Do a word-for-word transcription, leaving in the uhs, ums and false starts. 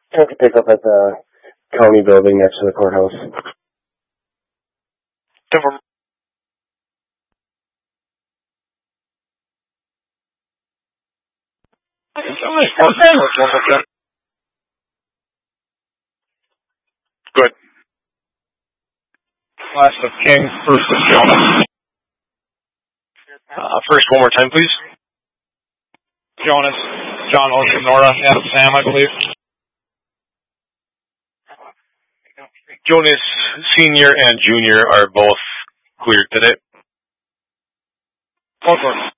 I have to pick up at the county building next to the courthouse. Denver. Good. Last of King, first of Jonas. Uh, first, one more time, please. Jonas, John Oceanora, F. Sam, I believe. Jonas Senior and Junior are both cleared today. Both